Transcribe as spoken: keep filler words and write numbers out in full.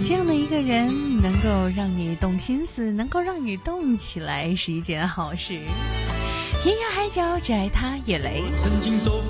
这样的一个人能够让你动心思，能够让你动起来，是一件好事。天涯海角只爱他，叶雷。 曾经走